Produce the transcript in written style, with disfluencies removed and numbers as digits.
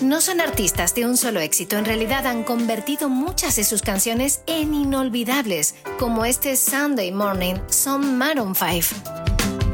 no son artistas de un solo éxito, en realidad han convertido muchas de sus canciones en inolvidables, como este Sunday Morning, son Maroon 5.